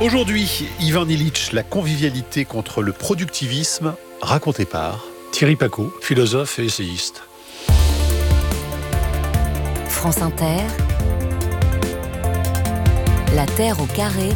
Aujourd'hui, Ivan Illich, la convivialité contre le productivisme, raconté par Thierry Pacaud, philosophe et essayiste. France Inter, La Terre au carré,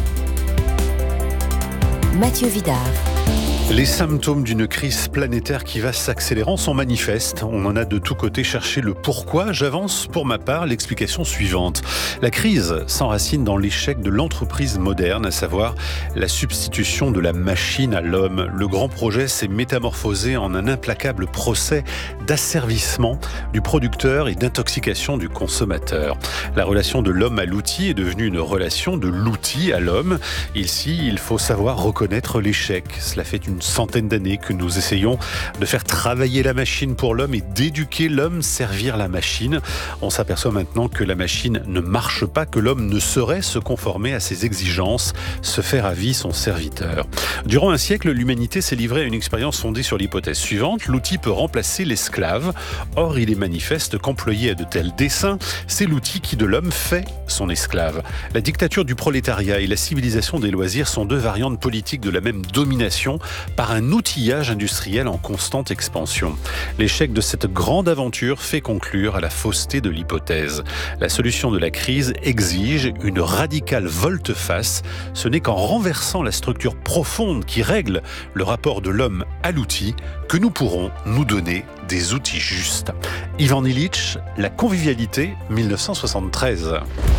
Mathieu Vidard. Les symptômes d'une crise planétaire qui va s'accélérant sont manifestes. On en a de tous côtés cherché le pourquoi. J'avance pour ma part l'explication suivante. La crise s'enracine dans l'échec de l'entreprise moderne, à savoir la substitution de la machine à l'homme. Le grand projet s'est métamorphosé en un implacable procès d'asservissement du producteur et d'intoxication du consommateur. La relation de l'homme à l'outil est devenue une relation de l'outil à l'homme. Ici, il faut savoir reconnaître l'échec. Cela fait une centaine d'années que nous essayons de faire travailler la machine pour l'homme et d'éduquer l'homme, servir la machine. On s'aperçoit maintenant que la machine ne marche pas, que l'homme ne saurait se conformer à ses exigences, se faire à vie son serviteur. Durant un siècle, l'humanité s'est livrée à une expérience fondée sur l'hypothèse suivante: l'outil peut remplacer l'esclave. Or, il est manifeste qu'employé à de tels desseins, c'est l'outil qui de l'homme fait son esclave. La dictature du prolétariat et la civilisation des loisirs sont deux variantes politiques de la même domination, par un outillage industriel en constante expansion. L'échec de cette grande aventure fait conclure à la fausseté de l'hypothèse. La solution de la crise exige une radicale volte-face. Ce n'est qu'en renversant la structure profonde qui règle le rapport de l'homme à l'outil que nous pourrons nous donner des outils justes. Ivan Illich, La convivialité, 1973.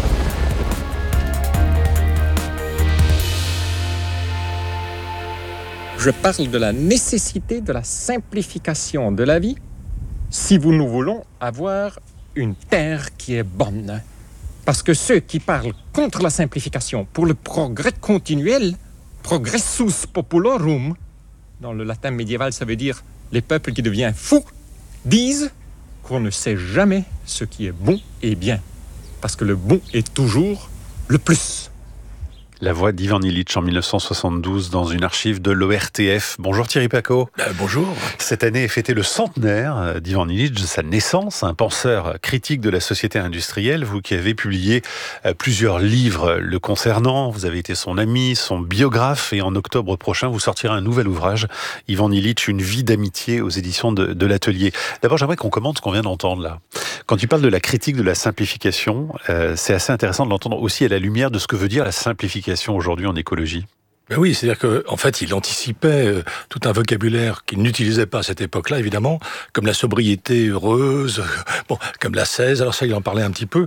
Je parle de la nécessité de la simplification de la vie si nous voulons avoir une terre qui est bonne. Parce que ceux qui parlent contre la simplification pour le progrès continuel, progressus populorum, dans le latin médiéval ça veut dire les peuples qui deviennent fous, disent qu'on ne sait jamais ce qui est bon et bien. Parce que le bon est toujours le plus. La voix d'Ivan Illich en 1972 dans une archive de l'ORTF. Bonjour Thierry Pacaud. Bonjour. Cette année est fêté le centenaire d'Ivan Illich, de sa naissance, un penseur critique de la société industrielle. Vous qui avez publié plusieurs livres le concernant, vous avez été son ami, son biographe, et en octobre prochain, vous sortirez un nouvel ouvrage, Ivan Illich, Une vie d'amitié, aux éditions de l'Atelier. D'abord, j'aimerais qu'on commente ce qu'on vient d'entendre là. Quand tu parles de la critique de la simplification, c'est assez intéressant de l'entendre aussi à la lumière de ce que veut dire la simplification aujourd'hui en écologie. Ben oui, c'est-à-dire qu'en fait, il anticipait tout un vocabulaire qu'il n'utilisait pas à cette époque-là, évidemment, comme la sobriété heureuse, comme l'ascèse, alors ça, il en parlait un petit peu.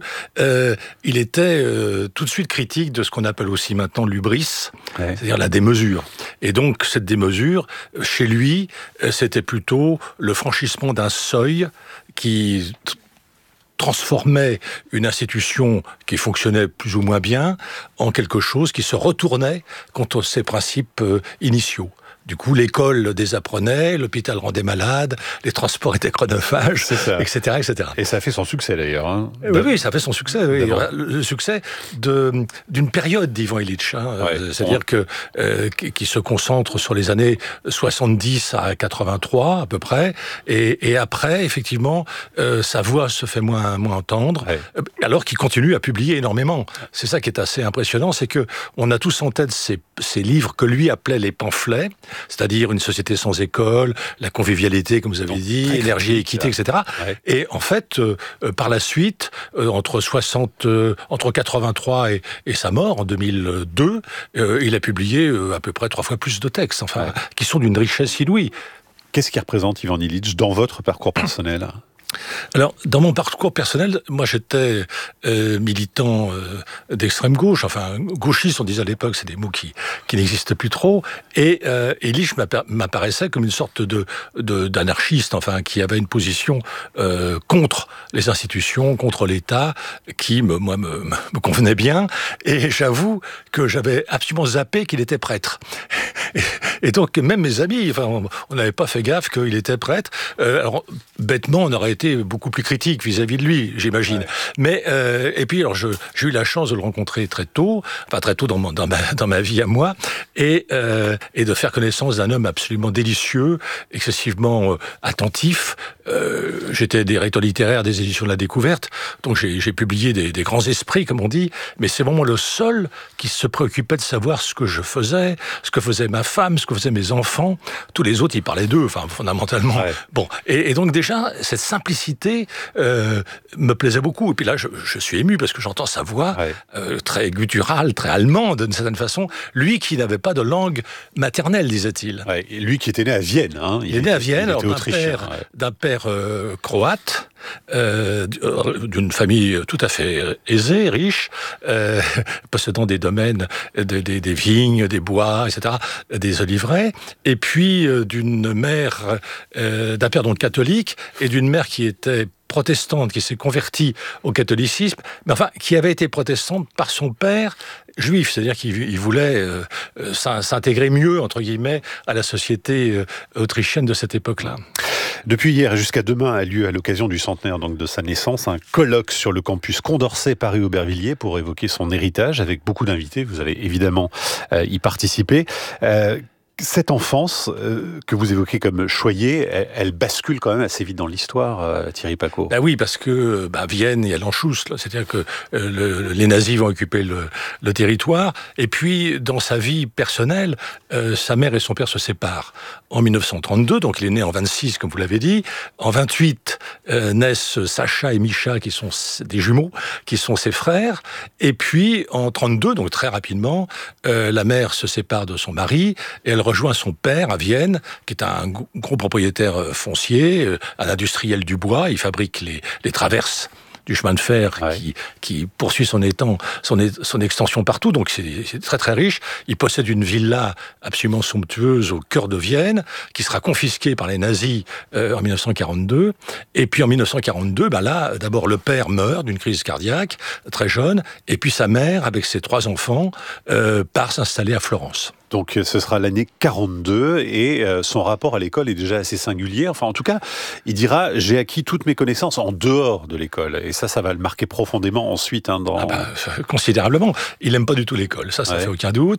Il était tout de suite critique de ce qu'on appelle aussi maintenant l'hubris, c'est-à-dire la démesure. Et donc, cette démesure, chez lui, c'était plutôt le franchissement d'un seuil qui transformait une institution qui fonctionnait plus ou moins bien en quelque chose qui se retournait contre ses principes initiaux. Du coup, l'école désapprenait, l'hôpital rendait malade, les transports étaient chronophages, etc., etc. Et ça a fait son succès d'ailleurs. Hein. Oui, ça a fait son succès. Oui. Le succès d'une période d'Ivan Illich. C'est-à-dire qui se concentre sur les années 70 à 83 à peu près. Et après, effectivement, sa voix se fait moins entendre, alors qu'il continue à publier énormément. C'est ça qui est assez impressionnant, c'est que on a tous en tête ces livres que lui appelait les pamphlets, c'est-à-dire une société sans école, la convivialité, comme vous avez dit, énergie, équité, etc. Et en fait, par la suite, entre 83 et sa mort en 2002, il a publié à peu près 3 fois plus de textes, qui sont d'une richesse inouïe. Qu'est-ce qui représente Ivan Illich dans votre parcours personnel ? Alors, dans mon parcours personnel, moi j'étais militant d'extrême gauche, gauchiste on disait à l'époque, c'est des mots qui n'existent plus trop, et Illich m'apparaissait comme une sorte d'anarchiste, qui avait une position contre les institutions, contre l'État, qui me convenait bien, et j'avoue que j'avais absolument zappé qu'il était prêtre. Et donc, même mes amis, enfin, on n'avait pas fait gaffe qu'il était prêtre. Alors, bêtement, on aurait été beaucoup plus critique vis-à-vis de lui, j'imagine. Ouais. Mais, et puis, alors, j'ai eu la chance de le rencontrer très tôt dans ma vie à moi, et de faire connaissance d'un homme absolument délicieux, excessivement attentif. J'étais directeur littéraire des éditions de la Découverte, donc j'ai publié des grands esprits, comme on dit, mais c'est vraiment le seul qui se préoccupait de savoir ce que je faisais, ce que faisait ma femme, ce que faisaient mes enfants. Tous les autres, ils parlaient d'eux, enfin, fondamentalement. Ouais. Bon, et donc déjà, cette simplicité me plaisait beaucoup. Et puis là, je suis ému parce que j'entends sa voix très gutturale, très allemande, d'une certaine façon. Lui qui n'avait pas de langue maternelle, disait-il. Ouais, et lui qui était né à Vienne. Hein. Il est né à Vienne, alors, d'un père croate, d'une famille tout à fait aisée, riche, possédant des domaines, des vignes, des bois, etc., des oliveraies, et puis d'une mère, d'un père donc catholique, et d'une mère qui était protestante, qui s'est convertie au catholicisme, mais enfin, qui avait été protestante par son père juif, c'est-à-dire qu'il voulait s'intégrer mieux, entre guillemets, à la société autrichienne de cette époque-là. Depuis hier et jusqu'à demain a lieu, à l'occasion du centenaire donc, de sa naissance, un colloque sur le campus Condorcet Paris-Aubervilliers pour évoquer son héritage, avec beaucoup d'invités. Vous allez évidemment y participer. Cette enfance que vous évoquez comme choyée, elle bascule quand même assez vite dans l'histoire, Thierry Pacaud. Ben oui, parce que Vienne, il y a l'Anschluss, c'est-à-dire que les nazis vont occuper le territoire, et puis dans sa vie personnelle, sa mère et son père se séparent en 1932, donc il est né en 26, comme vous l'avez dit. En 28 naissent Sacha et Misha, qui sont des jumeaux, qui sont ses frères, et puis en 32, donc très rapidement, la mère se sépare de son mari, et elle rejoint son père à Vienne, qui est un gros propriétaire foncier, un industriel du bois. Il fabrique les traverses du chemin de fer qui poursuit son extension partout, donc c'est très très riche. Il possède une villa absolument somptueuse au cœur de Vienne, qui sera confisquée par les nazis en 1942, et puis en 1942, là, d'abord le père meurt d'une crise cardiaque, très jeune, et puis sa mère, avec ses 3 enfants, part s'installer à Florence. Donc ce sera l'année 42 et son rapport à l'école est déjà assez singulier. Enfin, en tout cas, il dira « j'ai acquis toutes mes connaissanses en dehors de l'école ». Et ça va le marquer profondément ensuite. Considérablement. Il n'aime pas du tout l'école, ça fait aucun doute.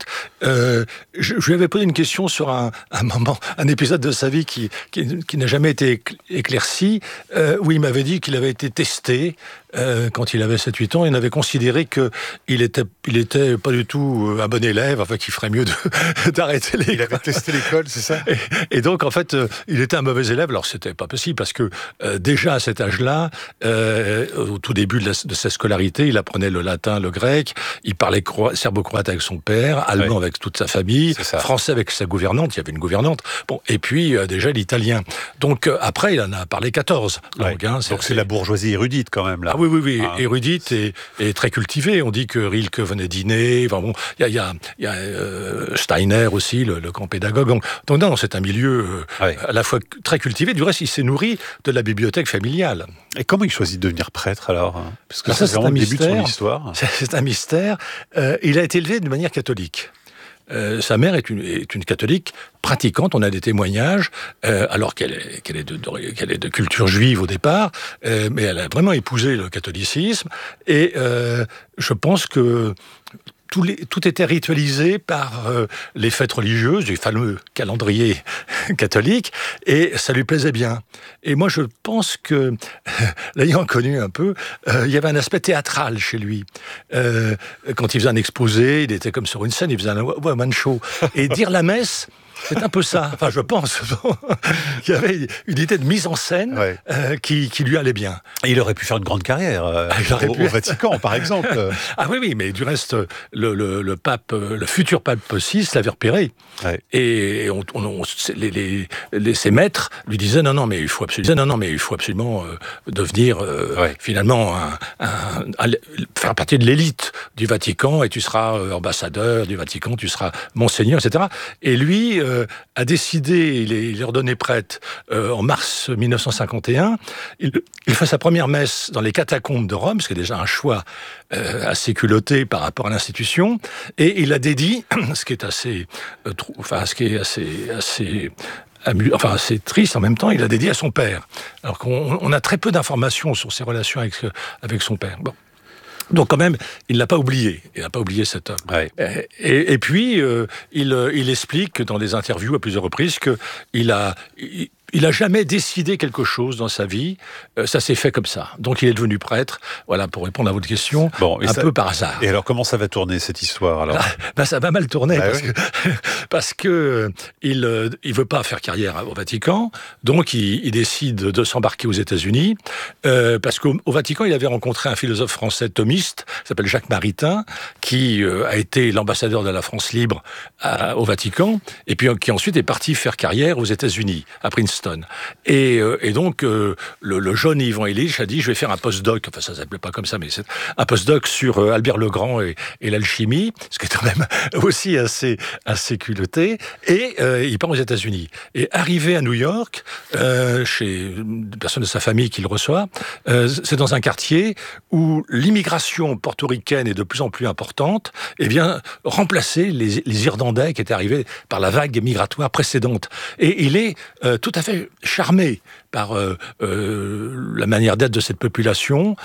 Je lui avais posé une question sur un épisode de sa vie qui n'a jamais été éclairci, où il m'avait dit qu'il avait été testé quand il avait 7-8 ans. Il avait considéré qu'il était pas du tout un bon élève, enfin qu'il ferait mieux d'arrêter l'école. Il avait testé l'école, c'est ça ? Et donc, en fait, il était un mauvais élève. Alors, c'était pas possible parce que déjà à cet âge-là, au tout début de sa scolarité, il apprenait le latin, le grec, il parlait serbo-croate avec son père, allemand avec toute sa famille, français avec sa gouvernante, il y avait une gouvernante, et puis déjà l'italien. Donc, après, il en a parlé 14 langues. Donc, c'est la bourgeoisie érudite quand même, là. Ah oui, érudite et très cultivée. On dit que Rilke venait dîner. Enfin bon, il y a Steiner aussi, le grand pédagogue. Donc non, c'est un milieu à la fois très cultivé. Du reste, il s'est nourri de la bibliothèque familiale. Et comment il choisit de devenir prêtre alors ? Parce que ça, c'est vraiment le début de son histoire. C'est un mystère. Il a été élevé de manière catholique. Sa mère est une catholique pratiquante, on a des témoignages, alors qu'elle est de culture juive au départ, mais elle a vraiment épousé le catholicisme, et je pense que tout était ritualisé par les fêtes religieuses, du fameux calendrier catholique, et ça lui plaisait bien. Et moi, je pense que, l'ayant connu un peu, il y avait un aspect théâtral chez lui. Quand il faisait un exposé, il était comme sur une scène, il faisait un one-man show. Et dire la messe, c'est un peu ça. Enfin, je pense. Il y avait une idée de mise en scène qui lui allait bien. Et il aurait pu faire une grande carrière au Vatican, par exemple. Ah oui, mais du reste, le futur pape VI l'avait repéré. Et ses maîtres lui disaient non, mais il faut absolument devenir finalement faire partie de l'élite du Vatican, et tu seras ambassadeur du Vatican, tu seras monseigneur, etc. Et lui a décidé, il est ordonné prêtre en mars 1951. Il fait sa première messe dans les catacombes de Rome, ce qui est déjà un choix assez culotté par rapport à l'institution, et il a dédié, ce qui est assez triste en même temps, il a dédié à son père. Alors qu'on a très peu d'informations sur ses relations avec son père. Bon. Donc quand même, il n'a pas oublié. Il n'a pas oublié cet homme. Ouais. Et puis, il explique dans des interviews à plusieurs reprises qu'il a jamais décidé quelque chose dans sa vie. Ça s'est fait comme ça. Donc il est devenu prêtre. Voilà, pour répondre à votre question, peu par hasard. Et alors, comment ça va tourner, cette histoire, alors? Ça va mal tourner, parce que il veut pas faire carrière au Vatican. Donc il décide de s'embarquer aux États-Unis, parce qu'au Vatican, il avait rencontré un philosophe français thomiste, qui s'appelle Jacques Maritain, qui a été l'ambassadeur de la France libre au Vatican, et puis qui ensuite est parti faire carrière aux États-Unis, à Princeton. Et donc, le jeune Ivan Illich a dit, je vais faire un postdoc, enfin ça s'appelait pas comme ça, mais c'est un postdoc sur Albert le Grand et l'alchimie, ce qui est quand même aussi assez culotté, et il part aux États-Unis. Et arrivé à New York, chez une personne de sa famille qui le reçoit, c'est dans un quartier où l'immigration portoricaine est de plus en plus importante, et vient remplacer les Irlandais qui étaient arrivés par la vague migratoire précédente. Et il est tout à fait charmé par la manière d'être de cette population,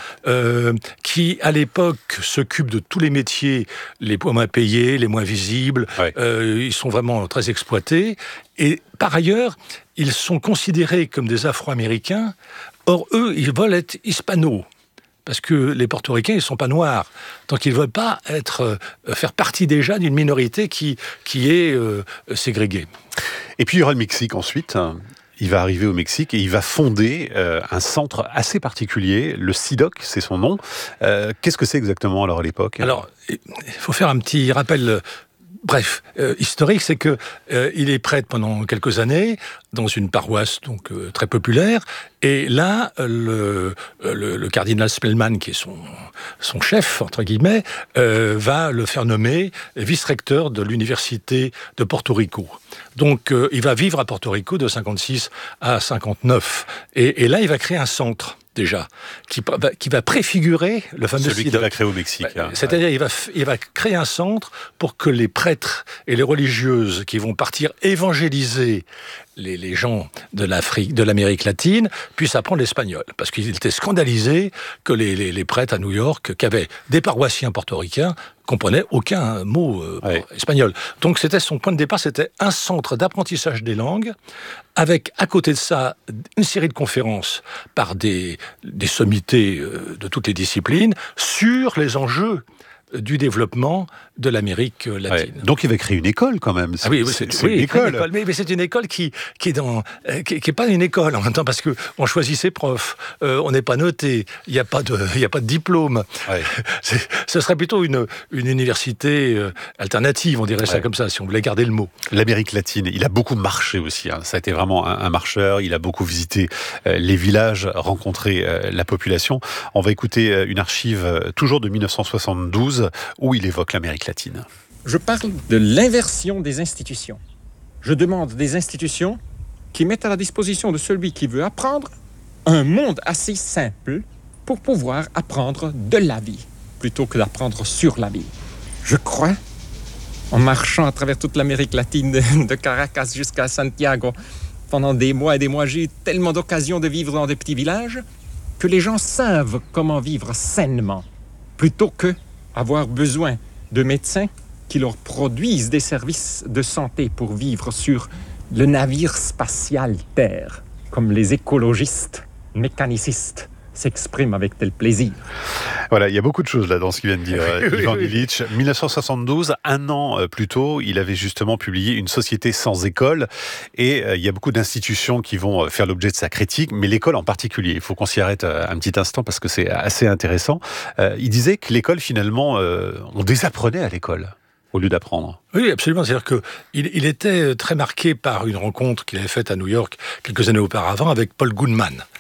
qui, à l'époque, s'occupe de tous les métiers les moins payés, les moins visibles. Ouais. Ils sont vraiment très exploités. Et par ailleurs, ils sont considérés comme des Afro-Américains. Or, eux, ils veulent être hispanos. Parce que les Portoricains, ils ne sont pas noirs. Donc, ils ne veulent pas faire partie déjà d'une minorité qui est ségrégée. Et puis, il y aura le Mexique ensuite. Il va arriver au Mexique et il va fonder un centre assez particulier, le CIDOC, c'est son nom. Qu'est-ce que c'est exactement alors à l'époque? Alors, il faut faire un petit rappel historique, c'est que il est prêtre pendant quelques années dans une paroisse donc très populaire, et là le cardinal Spellman, qui est son chef entre guillemets, va le faire nommer vice-recteur de l'université de Porto Rico. Donc il va vivre à Porto Rico de 56 à 59, et là il va créer un centre déjà, qui va préfigurer le fameux celui qu'il va créer au Mexique. C'est-à-dire, il va créer un centre pour que les prêtres et les religieuses qui vont partir évangéliser les gens de l'Amérique latine puissent apprendre l'espagnol. Parce qu'il était scandalisé que les prêtres à New York, qui avaient des paroissiens portoricains, comprenaient aucun mot espagnol. Donc c'était son point de départ, c'était un centre d'apprentissage des langues, avec à côté de ça une série de conférences par des sommités de toutes les disciplines sur les enjeux du développement de l'Amérique latine. Ouais. Donc il va créer une école quand même. C'est une école. Mais c'est une école qui est pas une école en même temps, parce que on choisit ses profs, on n'est pas noté, il y a pas de diplôme. Ouais. Ce serait plutôt une université alternative, on dirait ça comme ça, si on voulait garder le mot. L'Amérique latine, il a beaucoup marché aussi. Ça a été vraiment un marcheur. Il a beaucoup visité les villages, rencontré la population. On va écouter une archive toujours de 1972 où il évoque l'Amérique latine. Je parle de l'inversion des institutions. Je demande des institutions qui mettent à la disposition de celui qui veut apprendre un monde assez simple pour pouvoir apprendre de la vie, plutôt que d'apprendre sur la vie. Je crois, en marchant à travers toute l'Amérique latine, de Caracas jusqu'à Santiago, pendant des mois et des mois, j'ai eu tellement d'occasions de vivre dans des petits villages que les gens savent comment vivre sainement, plutôt que avoir besoin de médecins qui leur produisent des services de santé pour vivre sur le navire spatial Terre, comme les écologistes, mécanicistes s'expriment avec tel plaisir. Voilà, il y a beaucoup de choses là dans ce qu'il vient de dire Ivan Illich. 1972, un an plus tôt, il avait justement publié Une société sans école, et il y a beaucoup d'institutions qui vont faire l'objet de sa critique, mais l'école en particulier. Il faut qu'on s'y arrête un petit instant parce que c'est assez intéressant. Il disait que l'école, finalement, on désapprenait à l'école au lieu d'apprendre. Oui, absolument. C'est-à-dire qu'il était très marqué par une rencontre qu'il avait faite à New York quelques années auparavant avec Paul Goodman.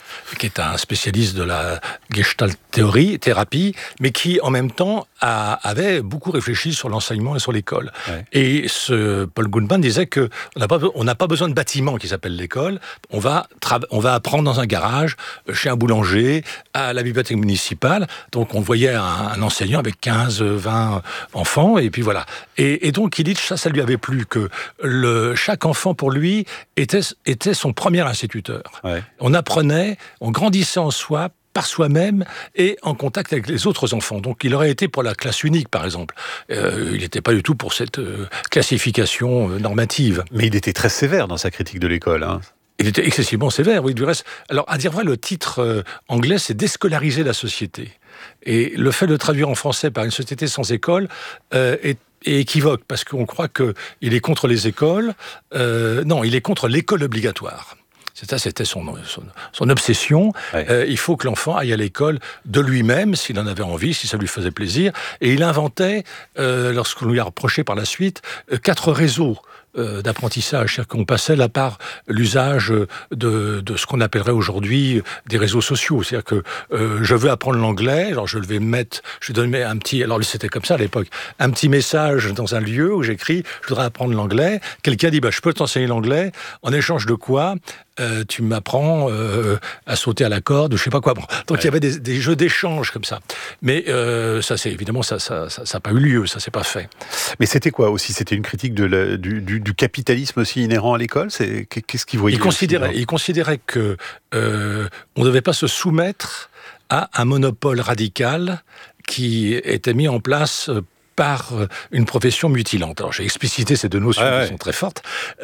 qui est un spécialiste de la Gestalt thérapie, mais qui, en même temps, avait beaucoup réfléchi sur l'enseignement et sur l'école. Ouais. Et Paul Goodman disait qu'on n'a pas besoin de bâtiment qui s'appelle l'école, on va apprendre dans un garage, chez un boulanger, à la bibliothèque municipale. Donc on voyait un enseignant avec 15, 20 enfants, et puis voilà. Et donc Illich, ça lui avait plu, que chaque enfant pour lui était son premier instituteur. Ouais. On apprenait, on grandissait en soi, par soi-même et en contact avec les autres enfants. Donc il aurait été pour la classe unique, par exemple. Il n'était pas du tout pour cette classification normative. Mais il était très sévère dans sa critique de l'école, hein. Il était excessivement sévère, oui, du reste. Alors, à dire vrai, le titre anglais, c'est « Déscolariser la société ». Et le fait de traduire en français par « Une société sans école » est équivoque, parce qu'on croit qu'il est contre les écoles. Non, il est contre l'école obligatoire. C'était son obsession. Ouais. Il faut que l'enfant aille à l'école de lui-même, s'il en avait envie, si ça lui faisait plaisir. Et il inventait, lorsqu'on lui a reproché par la suite, 4 réseaux d'apprentissage. C'est-à-dire qu'on passait là par l'usage de ce qu'on appellerait aujourd'hui des réseaux sociaux. C'est-à-dire que je veux apprendre l'anglais, alors je vais donner un petit, alors c'était comme ça à l'époque, un petit message dans un lieu où j'écris « Je voudrais apprendre l'anglais ». Quelqu'un dit « Je peux t'enseigner l'anglais, en échange de quoi tu m'apprends à sauter à la corde », je sais pas quoi. Bon. Donc ouais. Il y avait des jeux d'échange comme ça. Mais ça, c'est évidemment, ça n'a pas eu lieu, ça s'est pas fait. Mais c'était quoi aussi ? C'était une critique du capitalisme aussi inhérent à l'école ? Qu'est-ce qu'il voyait ? Il considérait que on ne devait pas se soumettre à un monopole radical qui était mis en place par une profession mutilante. Alors, j'ai explicité ces 2 notions qui sont très fortes.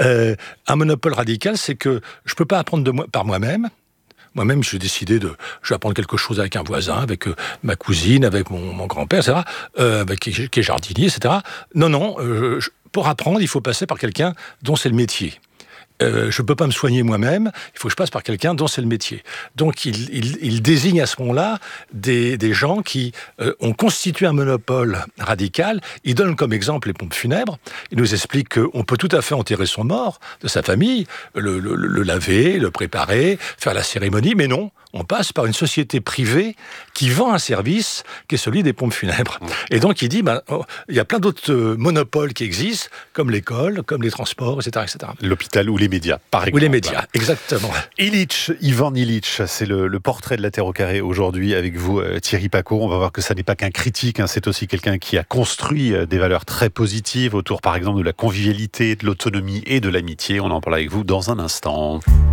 Un monopole radical, c'est que je ne peux pas apprendre par moi-même. Moi-même, j'ai décidé je vais apprendre quelque chose avec un voisin, avec ma cousine, avec mon grand-père, etc., qui est jardinier, etc. Non, pour apprendre, il faut passer par quelqu'un dont c'est le métier. Je ne peux pas me soigner moi-même, il faut que je passe par quelqu'un dont c'est le métier. Donc il désigne à ce moment-là des gens qui ont constitué un monopole radical. Il donne comme exemple les pompes funèbres. Il nous explique qu'on peut tout à fait enterrer son mort de sa famille, le laver, le préparer, faire la cérémonie, mais non, on passe par une société privée qui vend un service qui est celui des pompes funèbres. Et donc il dit, il y a plein d'autres monopoles qui existent, comme l'école, comme les transports, etc., etc. L'hôpital ou les médias, par exemple. Ou les médias, exactement. Illich, Ivan Illich, c'est le portrait de la Terre au carré aujourd'hui avec vous, Thierry Pacaud. On va voir que ça n'est pas qu'un critique, hein, c'est aussi quelqu'un qui a construit des valeurs très positives autour, par exemple, de la convivialité, de l'autonomie et de l'amitié. On en parle avec vous dans un instant.